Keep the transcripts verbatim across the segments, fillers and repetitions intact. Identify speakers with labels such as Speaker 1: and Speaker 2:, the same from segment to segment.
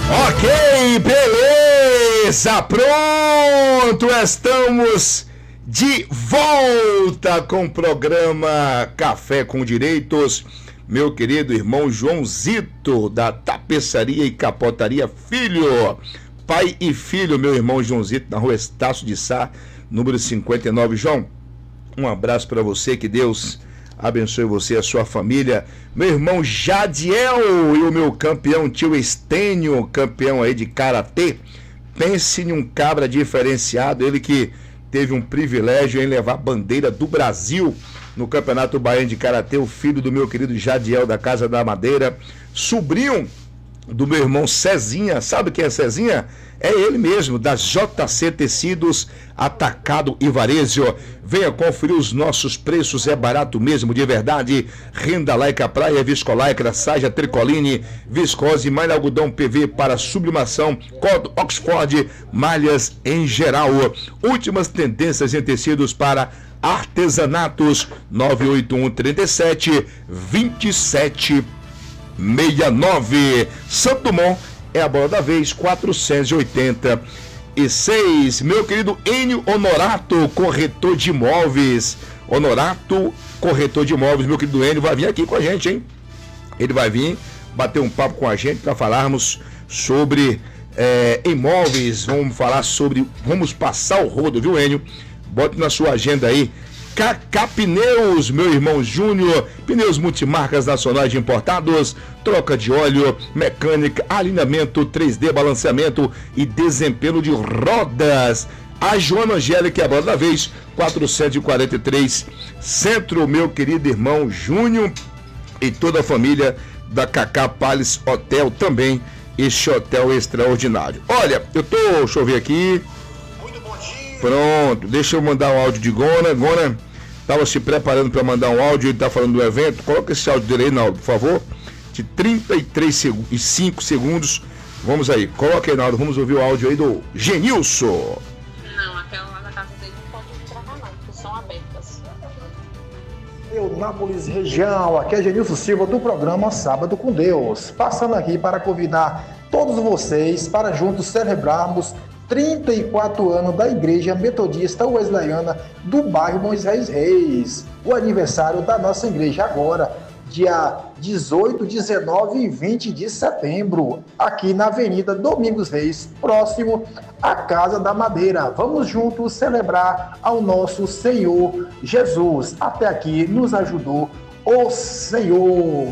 Speaker 1: Ok, beleza, pronto, estamos de volta com o programa Café com Direitos, meu querido irmão Joãozito, da Tapeçaria e Capotaria Filho, pai e filho, meu irmão Joãozito, na rua Estácio de Sá, número cinquenta e nove. João, um abraço para você, que Deus abençoe você e a sua família. Meu irmão Jadiel e o meu campeão tio Estênio, campeão aí de karatê. Pense em um cabra diferenciado, ele que teve um privilégio em levar a bandeira do Brasil no Campeonato Baiano de Karatê, o filho do meu querido Jadiel da Casa da Madeira, sobrinho do meu irmão Cezinha. Sabe quem é Cezinha? É ele mesmo, da J C Tecidos, Atacado e Varejo. Venha conferir os nossos preços, é barato mesmo, de verdade. Renda Laica Praia, Viscolaicra, Saja Tricoline, Viscose, malha algodão P V para sublimação, Código Oxford, malhas em geral. Últimas tendências em tecidos para artesanatos. Nove oito um, três sete, dois sete seis nove. Santo Dumont é a bola da vez, quatrocentos e oitenta e seis. Meu querido Enio Honorato, corretor de imóveis. Honorato, corretor de imóveis. Meu querido Enio vai vir aqui com a gente, hein? Ele vai vir bater um papo com a gente para falarmos sobre é, imóveis. Vamos falar sobre... Vamos passar o rodo, viu, Enio? Bote na sua agenda aí. Cacá Pneus, meu irmão Júnior, pneus multimarcas nacionais de importados, troca de óleo, mecânica, alinhamento, três D, balanceamento e desempenho de rodas. A Joana Angélica, é a bola da vez, quatrocentos e quarenta e três, Centro, meu querido irmão Júnior e toda a família da Cacá Palace Hotel também, este hotel extraordinário. Olha, eu tô, deixa eu ver aqui. Pronto, deixa eu mandar um áudio de Gona. Gona estava se preparando para mandar um áudio, ele está falando do evento. Coloca esse áudio dele aí, Naldo, por favor. De trinta e cinco segundos. Vamos aí, coloca aí, Naldo. Vamos ouvir o áudio aí do Genilson.
Speaker 2: Não, aquela lá na casa dele não pode vir pra cá não, porque são abertas.
Speaker 3: Eu, Nápoles região, aqui é Genilson Silva do programa Sábado com Deus. Passando aqui para convidar todos vocês para juntos celebrarmos trinta e quatro anos da Igreja Metodista Wesleyana do bairro Moisés Reis. O aniversário da nossa igreja agora, dia dezoito, dezenove e vinte de setembro, aqui na Avenida Domingos Reis, próximo à Casa da Madeira. Vamos juntos celebrar ao nosso Senhor Jesus. Até aqui nos ajudou o Senhor.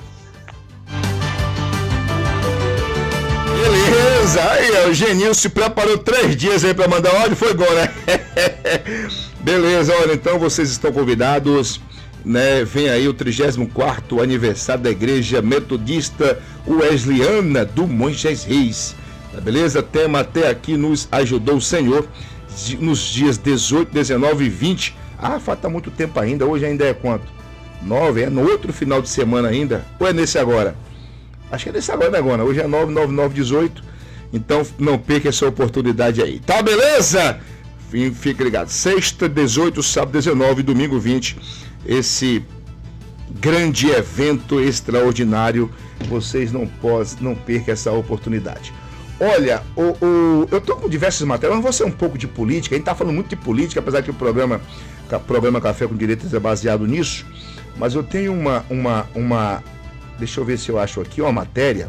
Speaker 1: Beleza, aí o Genil se preparou três dias aí para mandar áudio, foi gol, né? Beleza, olha, então vocês estão convidados, né? Vem aí o trigésimo quarto aniversário da Igreja Metodista Wesleyana do Moisés Reis, tá beleza? Tema até aqui nos ajudou o Senhor, nos dias dezoito, dezenove e vinte. Ah, falta muito tempo ainda, hoje ainda é quanto? nove, é no outro final de semana ainda? Ou é nesse agora? Acho que é desse agora, né, Gona? Hoje é nove, nove, nove, dezoito. Então não perca essa oportunidade aí. Tá, beleza? Fica ligado. Sexta, dezoito, sábado, dezenove, domingo, vinte. Esse grande evento extraordinário. Vocês não podem, não percam essa oportunidade. Olha, o, o, eu tô com diversas matérias, mas vou ser um pouco de política. A gente tá falando muito de política, apesar que o programa, o programa Café com Direitos é baseado nisso. Mas eu tenho uma... uma, uma Deixa eu ver se eu acho aqui uma matéria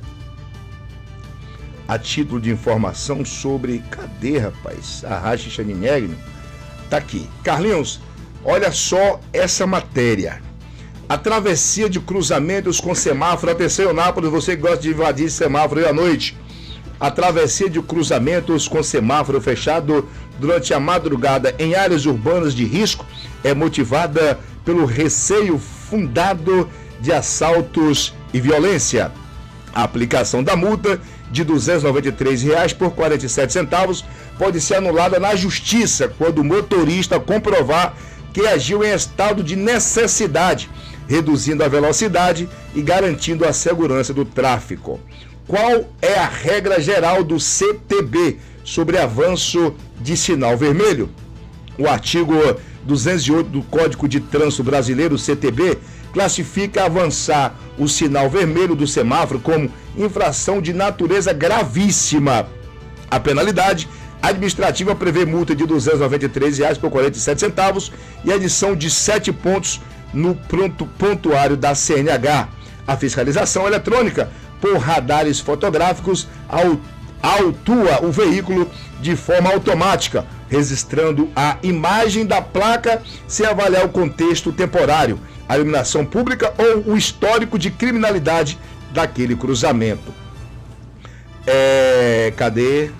Speaker 1: a título de informação sobre... Cadê, rapaz? A Racha Chaninegno. Tá aqui. Carlinhos, olha só essa matéria. A travessia de cruzamentos com semáforo. Atenção, Nápoles, você que gosta de invadir semáforo aí à noite. A travessia de cruzamentos com semáforo fechado durante a madrugada em áreas urbanas de risco é motivada pelo receio fundado de assaltos e violência. A aplicação da multa de duzentos e noventa e três reais por quarenta e sete centavos pode ser anulada na justiça quando o motorista comprovar que agiu em estado de necessidade, reduzindo a velocidade e garantindo a segurança do tráfego. Qual é a regra geral do C T B sobre avanço de sinal vermelho? O artigo duzentos e oito do Código de Trânsito Brasileiro, C T B, classifica avançar o sinal vermelho do semáforo como infração de natureza gravíssima. A penalidade administrativa prevê multa de duzentos e noventa e três reais por quarenta e sete centavos e adição de sete pontos no pronto pontuário da C N H. A fiscalização eletrônica por radares fotográficos autua o veículo de forma automática, registrando a imagem da placa sem avaliar o contexto temporário, a iluminação pública ou o histórico de criminalidade daquele cruzamento. É, cadê?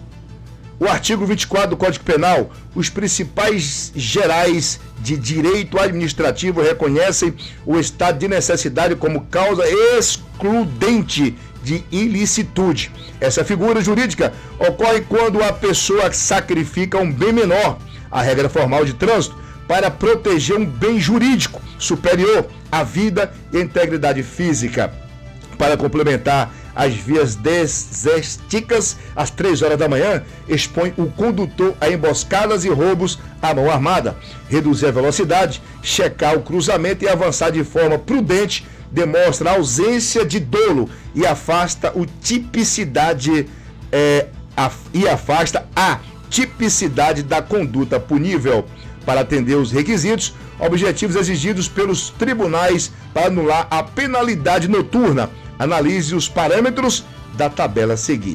Speaker 1: O artigo vinte e quatro do Código Penal, os principais gerais de direito administrativo reconhecem o estado de necessidade como causa excludente de ilicitude. Essa figura jurídica ocorre quando a pessoa sacrifica um bem menor, a regra formal de trânsito, para proteger um bem jurídico superior à vida e à integridade física. Para complementar as vias desésticas, às três horas da manhã, expõe o condutor a emboscadas e roubos à mão armada. Reduzir a velocidade, checar o cruzamento e avançar de forma prudente demonstra a ausência de dolo e afasta o tipicidade é, a, e afasta a tipicidade da conduta punível. Para atender os requisitos objetivos exigidos pelos tribunais para anular a penalidade noturna, analise os parâmetros da tabela a seguir.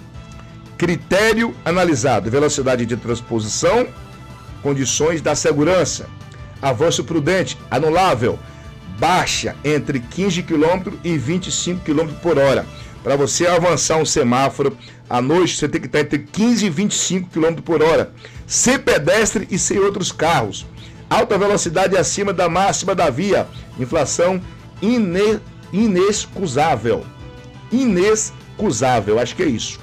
Speaker 1: Critério analisado: velocidade de transposição, condições da segurança, avanço prudente, anulável, baixa entre quinze quilômetros e vinte e cinco quilômetros por hora. Para você avançar um semáforo à noite, você tem que estar entre quinze e vinte e cinco quilômetros por hora, sem pedestre e sem outros carros. Alta velocidade acima da máxima da via, inflação ine, inexcusável. Inexcusável, acho que é isso.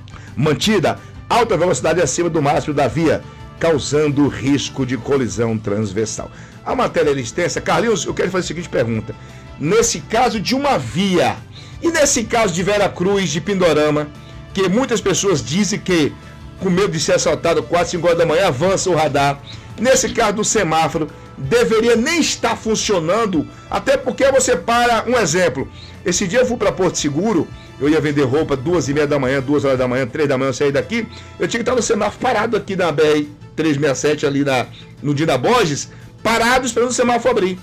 Speaker 1: Mantida alta velocidade acima do máximo da via, causando risco de colisão transversal. A matéria é extensa. Carlinhos, eu quero fazer a seguinte pergunta. Nesse caso de uma via, e nesse caso de Vera Cruz, de Pindorama, que muitas pessoas dizem que, com medo de ser assaltado quatro, cinco horas da manhã, avança o radar. Nesse caso do semáforo, deveria nem estar funcionando, até porque você para, um exemplo, esse dia eu fui para Porto Seguro, eu ia vender roupa duas e meia da manhã, duas horas da manhã, três da manhã eu saí daqui, eu tinha que estar no semáforo parado aqui na B R trezentos e sessenta e sete, ali na, no Dina Borges, parado esperando o semáforo abrir.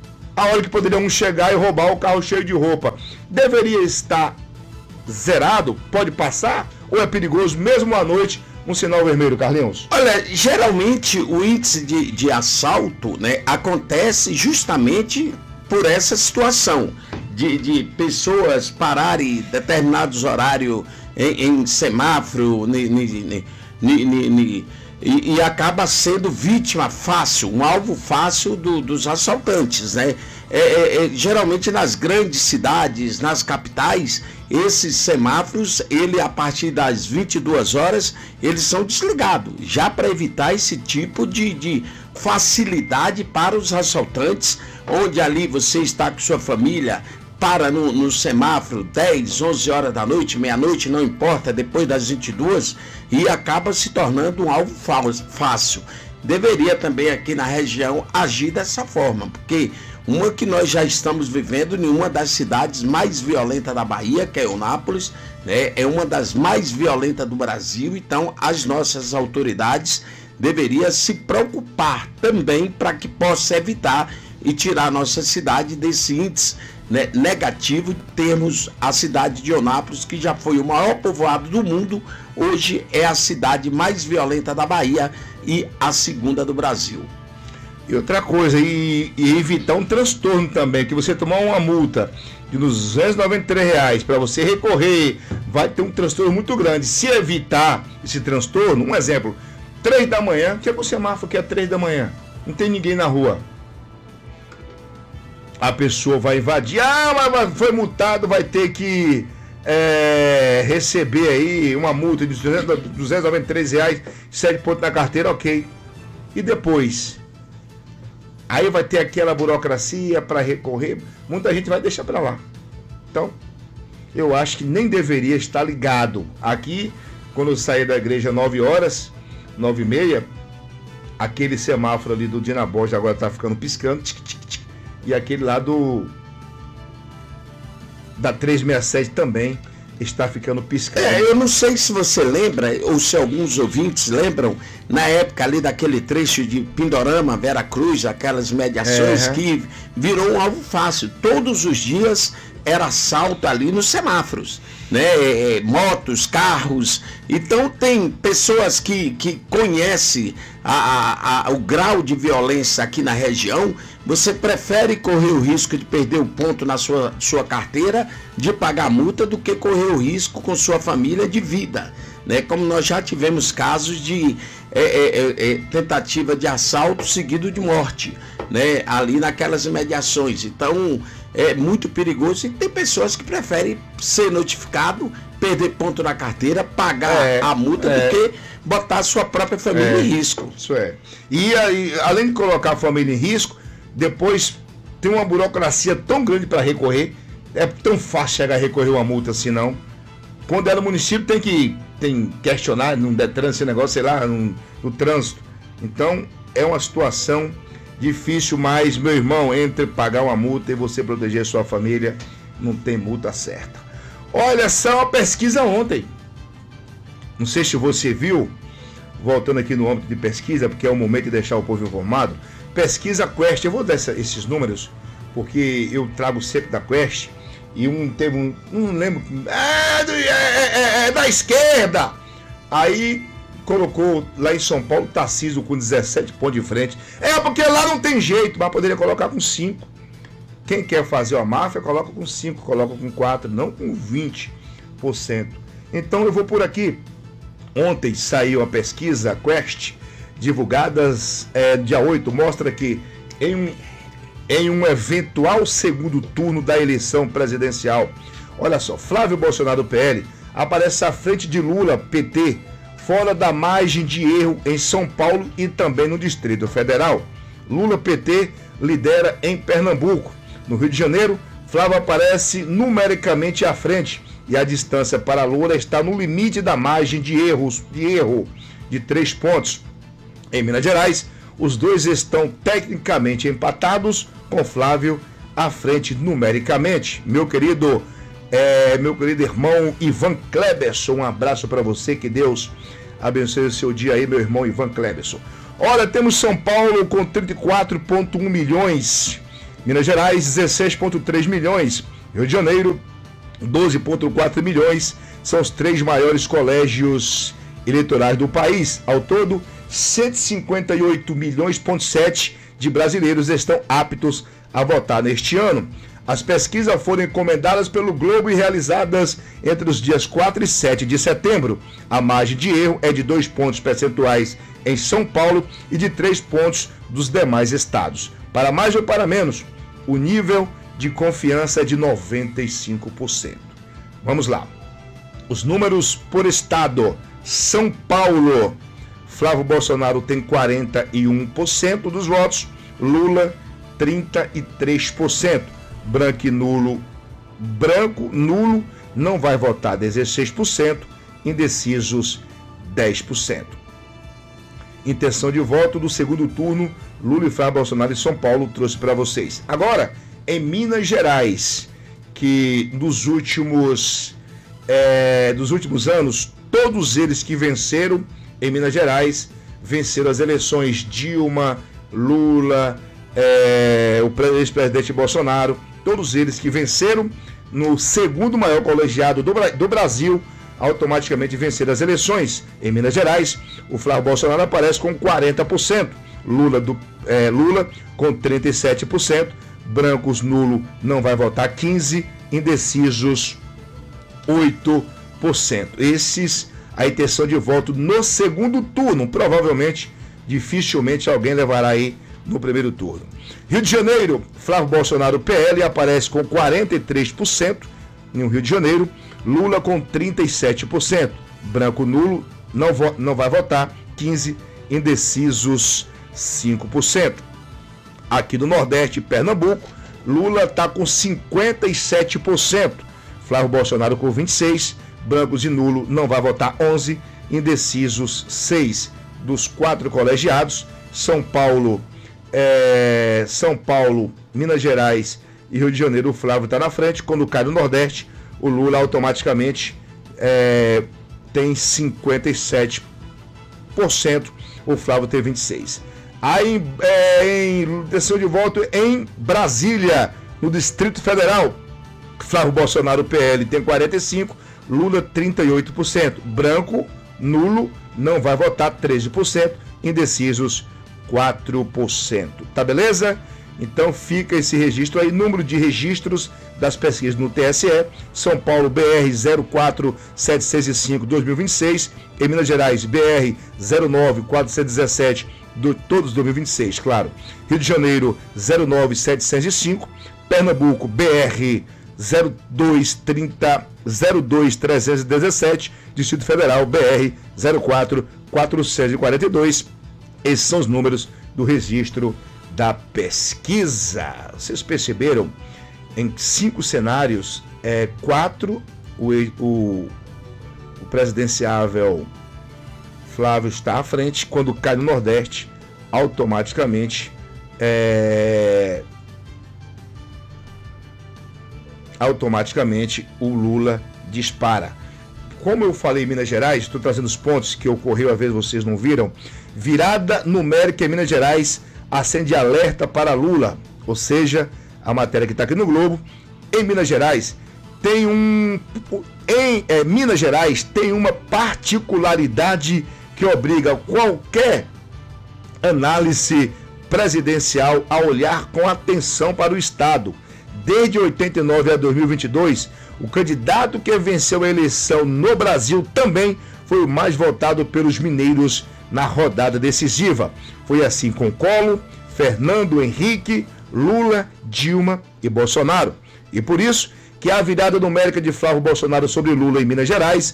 Speaker 1: A hora que poderiam chegar e roubar o carro cheio de roupa. Deveria estar zerado? Pode passar? Ou é perigoso, mesmo à noite, um sinal vermelho, Carlinhos?
Speaker 4: Olha, geralmente o índice de, de assalto, né, acontece justamente por essa situação de, de pessoas pararem determinados horários em, em semáforo ni, ni, ni, ni, ni, ni, e, e acaba sendo vítima fácil, um alvo fácil do, dos assaltantes, né? É, é, é, geralmente nas grandes cidades, nas capitais, esses semáforos, ele a partir das vinte e duas horas, eles são desligados, já para evitar esse tipo de, de facilidade para os assaltantes, onde ali você está com sua família, para no, no semáforo dez, onze horas da noite, meia-noite, não importa, depois das vinte e duas, e acaba se tornando um alvo fácil. Deveria também aqui na região agir dessa forma, porque uma que nós já estamos vivendo em uma das cidades mais violentas da Bahia, que é Eunápolis, né, é uma das mais violentas do Brasil, então as nossas autoridades deveriam se preocupar também para que possa evitar e tirar a nossa cidade desse índice, né, negativo. Temos a cidade de Eunápolis, que já foi o maior povoado do mundo, hoje é a cidade mais violenta da Bahia e a segunda do Brasil.
Speaker 1: E outra coisa, e, e evitar um transtorno também, que você tomar uma multa de duzentos e noventa e três reais para você recorrer, vai ter um transtorno muito grande. Se evitar esse transtorno, um exemplo, três da manhã, que é o semáforo que é três da manhã, não tem ninguém na rua. A pessoa vai invadir, ah, mas foi multado, vai ter que é, receber aí uma multa de duzentos e noventa e três reais, sete pontos na carteira, ok. E depois? Aí vai ter aquela burocracia para recorrer, muita gente vai deixar para lá. Então, eu acho que nem deveria estar ligado. Aqui, quando eu saí da igreja nove horas, nove e meia, aquele semáforo ali do Dina Borges agora está ficando piscando, tic, tic, tic, e aquele lá do da trezentos e sessenta e sete também está ficando piscando.
Speaker 4: É, eu não sei se você lembra, ou se alguns ouvintes lembram, na época ali daquele trecho de Pindorama, Vera Cruz, aquelas mediações
Speaker 1: é.
Speaker 4: que virou um alvo fácil. Todos os dias era assalto ali nos semáforos, né? É, motos, carros. Então tem pessoas que, que conhecem a, a, a, o grau de violência aqui na região. Você prefere correr o risco de perder o ponto na sua, sua carteira, de pagar multa, do que correr o risco com sua família de vida, né? Como nós já tivemos casos de é, é, é, tentativa de assalto seguido de morte, né? Ali naquelas imediações. Então é muito perigoso, e tem pessoas que preferem ser notificado, perder ponto na carteira, pagar é, a multa, é, do que botar a sua própria família
Speaker 1: é,
Speaker 4: em risco.
Speaker 1: Isso é. E aí, além de colocar a família em risco, depois tem uma burocracia tão grande para recorrer. É tão fácil chegar a recorrer uma multa assim, não. Quando é no município tem que tem questionar no Detran, esse negócio, sei lá, no, no trânsito. Então é uma situação difícil, mas, meu irmão, entre pagar uma multa e você proteger a sua família, não tem multa certa. Olha só uma pesquisa ontem. Não sei se você viu, voltando aqui no âmbito de pesquisa, porque é o momento de deixar o povo informado. Pesquisa Quest, eu vou dar essa, esses números, porque eu trago sempre da Quest, e um teve um, não lembro, é, é, é, é da esquerda, aí colocou lá em São Paulo Tarcísio com dezessete pontos de frente. É porque lá não tem jeito, mas poderia colocar com cinco. Quem quer fazer a máfia coloca com cinco, coloca com quatro, não com vinte por cento. Então eu vou por aqui. Ontem saiu a pesquisa Quest, divulgadas é, dia oito, mostra que em um, em um eventual segundo turno da eleição presidencial, olha só, Flávio Bolsonaro, P L, aparece à frente de Lula, P T, fora da margem de erro em São Paulo e também no Distrito Federal. Lula, P T, lidera em Pernambuco. No Rio de Janeiro, Flávio aparece numericamente à frente e a distância para Lula está no limite da margem de, erros, de erro de três pontos. Em Minas Gerais, os dois estão tecnicamente empatados, com Flávio à frente numericamente. Meu querido, é, meu querido irmão Ivan Kleberson, um abraço para você, que Deus abençoe o seu dia aí, meu irmão Ivan Kleberson. Olha, temos São Paulo com trinta e quatro vírgula um milhões, Minas Gerais dezesseis vírgula três milhões, Rio de Janeiro doze vírgula quatro milhões, são os três maiores colégios eleitorais do país. Ao todo, cento e cinquenta e oito milhões vírgula sete de brasileiros estão aptos a votar neste ano. As pesquisas foram encomendadas pelo Globo e realizadas entre os dias quatro e sete de setembro. A margem de erro é de dois pontos percentuais em São Paulo e de três pontos dos demais estados. Para mais ou para menos, o nível de confiança é de noventa e cinco por cento. Vamos lá. Os números por estado. São Paulo, Flávio Bolsonaro tem quarenta e um por cento dos votos, Lula trinta e três por cento. Branco e nulo, branco, nulo, não vai votar dezesseis por cento, indecisos dez por cento. Intenção de voto do segundo turno, Lula e Flávio Bolsonaro em São Paulo, trouxe para vocês. Agora, em Minas Gerais, que nos últimos, é, dos últimos anos, todos eles que venceram em Minas Gerais, venceram as eleições. Dilma, Lula, é, o ex-presidente Bolsonaro, todos eles que venceram no segundo maior colegiado do, do Brasil, automaticamente venceram as eleições. Em Minas Gerais, o Flávio Bolsonaro aparece com quarenta por cento, Lula, do, é, Lula com trinta e sete por cento, brancos, nulo, não vai votar quinze por cento, indecisos oito por cento. Esses, a intenção de voto no segundo turno, provavelmente, dificilmente alguém levará aí no primeiro turno. Rio de Janeiro, Flávio Bolsonaro, P L, aparece com quarenta e três por cento no Rio de Janeiro, Lula com trinta e sete por cento, branco, nulo, não, vo- não vai votar, quinze por cento, indecisos cinco por cento. Aqui no Nordeste, Pernambuco, Lula está com cinquenta e sete por cento, Flávio Bolsonaro com vinte e seis por cento, brancos e nulo não vai votar onze, indecisos seis. Dos quatro colegiados, São Paulo, é, São Paulo Minas Gerais e Rio de Janeiro, o Flávio está na frente. Quando cai no Nordeste, o Lula automaticamente é, tem cinquenta e sete por cento, o Flávio tem vinte e seis por cento. Aí, é, em decisão de voto em Brasília, no Distrito Federal, Flávio Bolsonaro, P L, tem quarenta e cinco por cento, Lula trinta e oito por cento. Branco, nulo, não vai votar, treze por cento. Indecisos, quatro por cento. Tá beleza? Então fica esse registro aí, número de registros das pesquisas no T S E, São Paulo B R zero quatro sete seis cinco dois mil e vinte e seis, em Minas Gerais B R zero nove quatro seis um sete, do, todos dois mil e vinte e seis, claro. Rio de Janeiro zero nove sete seis cinco, Pernambuco B R zero dois trezentos e dezessete, Distrito Federal B R zero quatro quatrocentos e quarenta e dois. Esses são os números do registro da pesquisa. Vocês perceberam? Em cinco cenários, é, quatro, o, o, o presidenciável Flávio está à frente. Quando cai no Nordeste, automaticamente é, automaticamente o Lula dispara. Como eu falei em Minas Gerais, estou trazendo os pontos que ocorreu, às vezes vocês não viram. Virada numérica em Minas Gerais acende alerta para Lula, ou seja, a matéria que está aqui no Globo. Em Minas Gerais tem um, em é, Minas Gerais tem uma particularidade que obriga qualquer análise presidencial a olhar com atenção para o Estado. Desde oitenta e nove a dois mil e vinte e dois, o candidato que venceu a eleição no Brasil também foi o mais votado pelos mineiros na rodada decisiva. Foi assim com Collor, Fernando Henrique, Lula, Dilma e Bolsonaro. E por isso que a virada numérica de Flávio Bolsonaro sobre Lula em Minas Gerais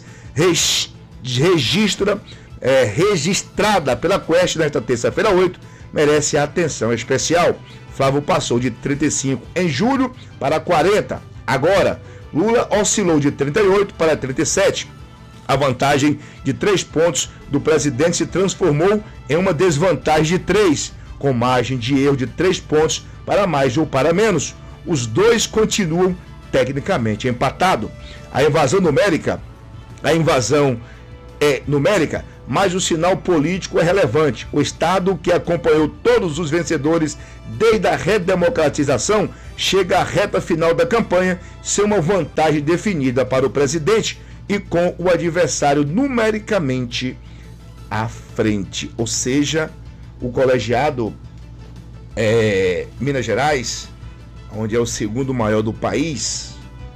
Speaker 1: registra, é, registrada pela Quest nesta terça-feira oito, merece a atenção especial. Flávio passou de trinta e cinco em julho para quarenta. Agora, Lula oscilou de trinta e oito para trinta e sete. A vantagem de três pontos do presidente se transformou em uma desvantagem de três, com margem de erro de três pontos para mais ou para menos. Os dois continuam tecnicamente empatados. A invasão numérica, a invasão é numérica, mas o sinal político é relevante. O Estado, que acompanhou todos os vencedores desde a redemocratização, chega à reta final da campanha sem uma vantagem definida para o presidente e com o adversário numericamente à frente. Ou seja, o colegiado é, Minas Gerais, onde é o segundo maior do país,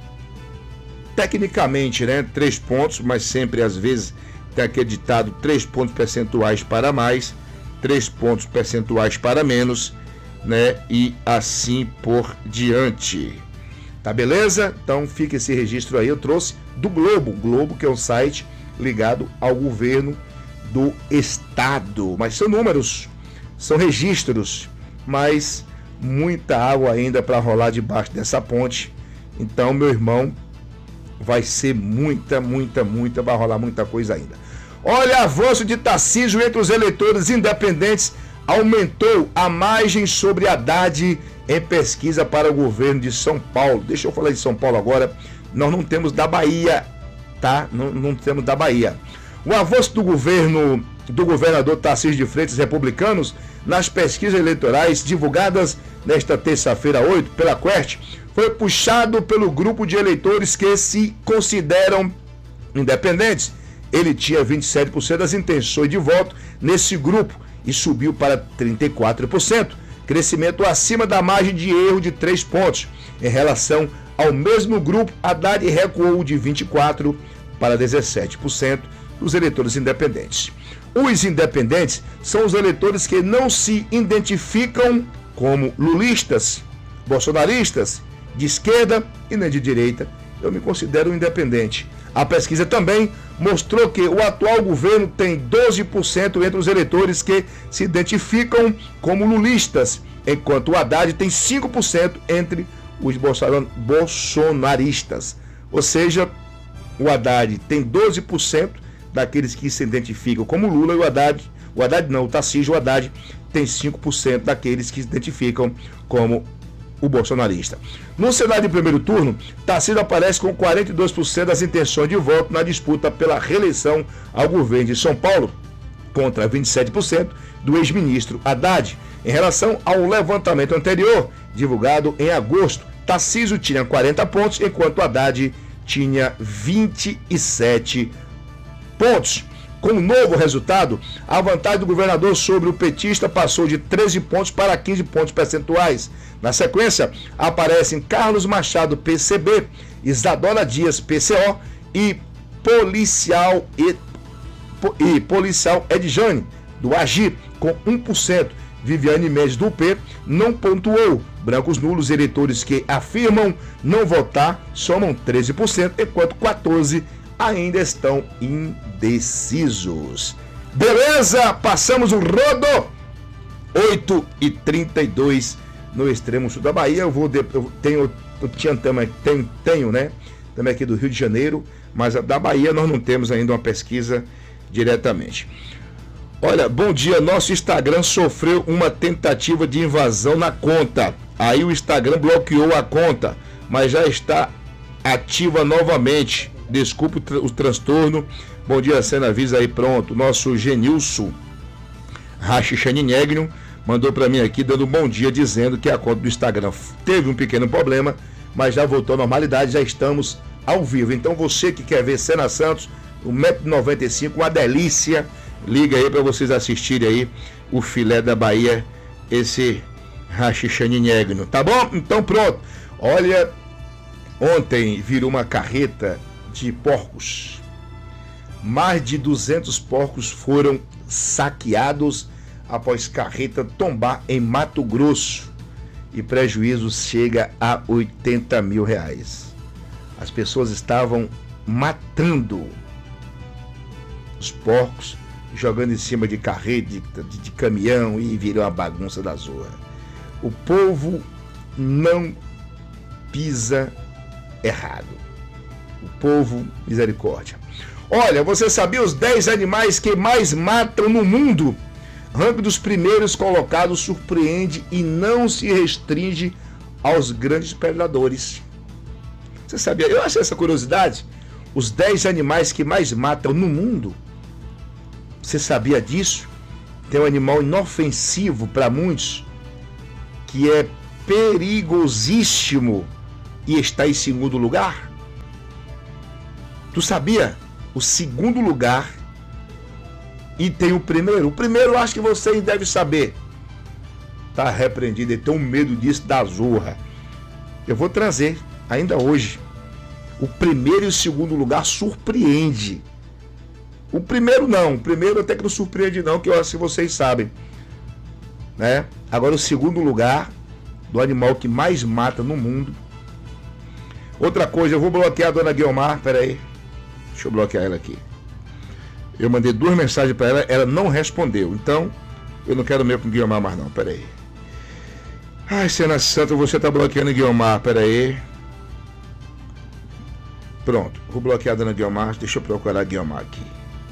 Speaker 1: tecnicamente, né, três pontos, mas sempre às vezes tem aquele ditado, três pontos percentuais para mais, três pontos percentuais para menos, né, e assim por diante. Tá beleza? Então fica esse registro aí, eu trouxe do Globo, Globo que é um site ligado ao governo do estado, mas são números, são registros, mas muita água ainda para rolar debaixo dessa ponte. Então, meu irmão, vai ser muita, muita, muita, vai rolar muita coisa ainda. Olha, avanço de Tarcísio entre os eleitores independentes aumentou a margem sobre Haddad em pesquisa para o governo de São Paulo. Deixa eu falar de São Paulo agora. Nós não temos da Bahia, tá? Não, não temos da Bahia. O avanço do governo do governador Tarcísio de Freitas, republicanos, nas pesquisas eleitorais divulgadas nesta terça-feira oito pela Quest, foi puxado pelo grupo de eleitores que se consideram independentes. Ele tinha vinte e sete por cento das intenções de voto nesse grupo e subiu para trinta e quatro por cento, crescimento acima da margem de erro de três pontos. Em relação ao mesmo grupo, Haddad recuou de vinte e quatro por cento para dezessete por cento dos eleitores independentes. Os independentes são os eleitores que não se identificam como lulistas, bolsonaristas, de esquerda e nem de direita. Eu me considero independente. A pesquisa também mostrou que o atual governo tem doze por cento entre os eleitores que se identificam como lulistas, enquanto o Haddad tem cinco por cento entre os bolsonaristas. Ou seja, o Haddad tem doze por cento daqueles que se identificam como Lula e o Haddad, o Haddad não, o Tarcísio, o Haddad tem cinco por cento daqueles que se identificam como o bolsonarista. No cenário de primeiro turno, Tarcísio aparece com quarenta e dois por cento das intenções de voto na disputa pela reeleição ao governo de São Paulo, contra vinte e sete por cento do ex-ministro Haddad. Em relação ao levantamento anterior, divulgado em agosto, Tarcísio tinha quarenta pontos, enquanto Haddad tinha vinte e sete pontos. Com o novo resultado, a vantagem do governador sobre o petista passou de treze pontos para quinze pontos percentuais. Na sequência, aparecem Carlos Machado, P C B, Isadora Dias, P C O e policial, e, e policial Edjane, do Agir, com um por cento. Viviane Mendes, do U P, não pontuou. Brancos nulos, eleitores que afirmam não votar, somam treze por cento, enquanto quatorze por cento ainda estão indecisos. Beleza? Passamos o rodo. oito e trinta e dois no extremo sul da Bahia. Eu vou de, eu tenho, eu tinha também, tenho, tenho, né? Também aqui do Rio de Janeiro, mas da Bahia nós não temos ainda uma pesquisa diretamente. Olha, bom dia, nosso Instagram sofreu uma tentativa de invasão na conta. Aí o Instagram bloqueou a conta, mas já está ativa novamente. Desculpe o, tra- o transtorno. Bom dia, Sena, avisa aí, pronto. Nosso Genilson Rachichaninegno mandou para mim aqui, dando um bom dia, dizendo que a conta do Instagram teve um pequeno problema, mas já voltou à normalidade, já estamos ao vivo. Então você que quer ver Sena Santos, um metro e noventa e cinco, uma delícia, liga aí para vocês assistirem aí o filé da Bahia, esse Rachichaninegno, tá bom? Então pronto. Olha, ontem virou uma carreta de porcos. Mais de duzentos porcos foram saqueados após carreta tombar em Mato Grosso e prejuízo chega a oitenta mil reais. As pessoas estavam matando os porcos, jogando em cima de carreta, de, de, de caminhão, e virou uma bagunça da zoa. O povo não pisa errado. O povo, misericórdia. Olha, você sabia os dez animais que mais matam no mundo? Ranking dos primeiros colocados surpreende e não se restringe aos grandes predadores. Você sabia? Eu achei essa curiosidade. Os dez animais que mais matam no mundo. Você sabia disso? Tem um animal inofensivo para muitos, que é perigosíssimo e está em segundo lugar. Tu sabia? O segundo lugar e tem o primeiro. O primeiro eu acho que vocês devem saber. Tá repreendido, ele tem um medo disso da zorra. Eu vou trazer ainda hoje. O primeiro e o segundo lugar surpreende. O primeiro não, o primeiro até que não surpreende não, que eu acho que vocês sabem, né? Agora o segundo lugar do animal que mais mata no mundo. Outra coisa, eu vou bloquear a dona Guiomar, peraí. Deixa eu bloquear ela aqui. Eu mandei duas mensagens para ela, ela não respondeu. Então, eu não quero mesmo com Guiomar mais não, peraí. Ai, Sena Santa, você tá bloqueando Guiomar, peraí. Pronto, vou bloquear a dona Guiomar, deixa eu procurar a Guiomar aqui.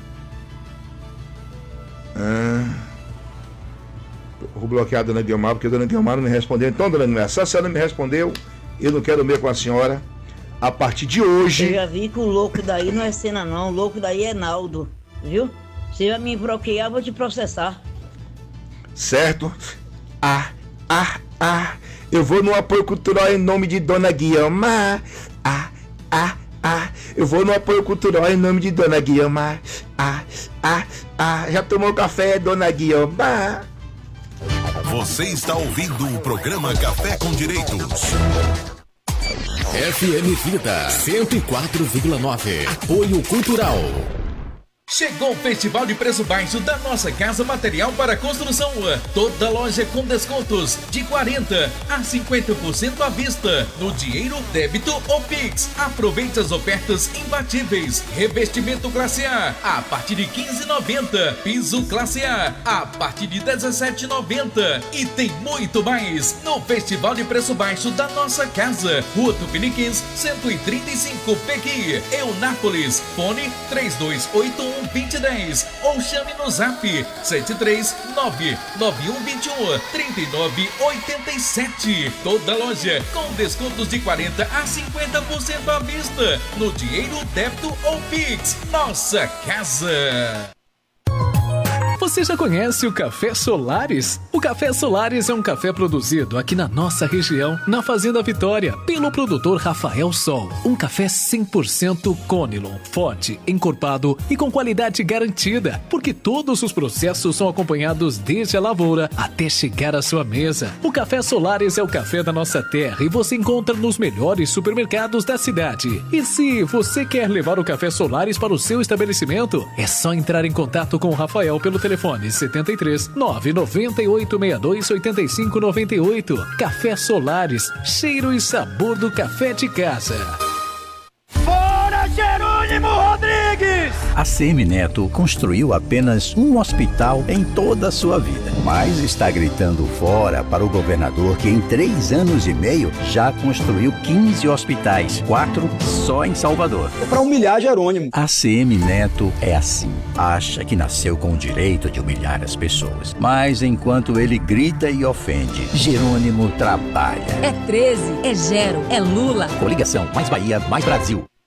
Speaker 1: Ah, vou bloquear a dona Guiomar, porque a dona Guiomar não me respondeu. Então, dona Guiomar, se a senhora não me respondeu, eu não quero mesmo com a senhora. A partir de hoje...
Speaker 5: Eu já vi que o louco daí não é Sena não, o louco daí é Naldo, viu? Se vai me bloquear, eu vou te processar.
Speaker 1: Certo? Ah, ah, ah, eu vou no apoio cultural em nome de dona Guiomar. Ah, ah, ah, eu vou no apoio cultural em nome de dona Guiomar. Ah, ah, ah, já tomou café, dona Guiomar?
Speaker 6: Você está ouvindo o programa Café com Direitos.
Speaker 7: F M Vida cento e quatro vírgula nove. Apoio Cultural.
Speaker 8: Chegou o Festival de Preço Baixo da Nossa Casa Material para Construção. Toda loja com descontos de quarenta a cinquenta por cento à vista, no dinheiro, débito ou Pix. Aproveite as ofertas imbatíveis. Revestimento classe A a partir de quinze reais e noventa centavos. Piso classe A a partir de dezessete reais e noventa centavos. E tem muito mais no Festival de Preço Baixo da Nossa Casa. Rua Tupiniquins, cento e trinta e cinco, Pequi, Eunápolis. Fone três dois oito um um dois zero um zero ou chame no zap sete três nove nove um dois um três nove oito sete. Toda loja com descontos de quarenta a cinquenta por cento à vista no dinheiro, débito ou Pix. Nossa Casa.
Speaker 9: Você já conhece o Café Solares? O Café Solares é um café produzido aqui na nossa região, na Fazenda Vitória, pelo produtor Rafael Sol. Um café cem por cento Conilon, forte, encorpado e com qualidade garantida, porque todos os processos são acompanhados desde a lavoura até chegar à sua mesa. O Café Solares é o café da nossa terra e você encontra nos melhores supermercados da cidade. E se você quer levar o Café Solares para o seu estabelecimento, é só entrar em contato com o Rafael pelo telefone Telefone setenta e três nove nove oito seis dois oito cinco nove oito. Café Solares, cheiro e sabor do café de casa.
Speaker 10: Fora Jerônimo Rodrigues!
Speaker 11: A Semineto construiu apenas um hospital em toda a sua vida, mas está gritando fora para o governador que em três anos e meio já construiu quinze hospitais, quatro só em Salvador.
Speaker 10: É para humilhar Jerônimo.
Speaker 11: A Semineto é assim, acha que nasceu com o direito de humilhar as pessoas, mas enquanto ele grita e ofende, Jerônimo trabalha.
Speaker 12: É treze, é Gero, é Lula.
Speaker 11: Coligação Mais Bahia, Mais Brasil.